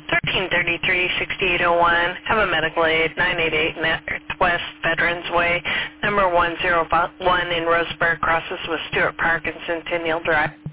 1333-6801. Have a medical aid, 988 Northwest Veterans Way, number 101 in Roseburg, crosses with Stewart Park and Centennial Drive.